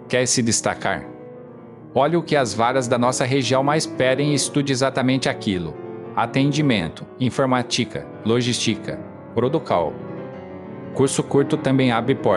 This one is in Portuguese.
Quer se destacar? Olhe o que as varas da nossa região mais pedem e estude exatamente aquilo. Atendimento, informática, logística, Producal. Curso curto também abre portas.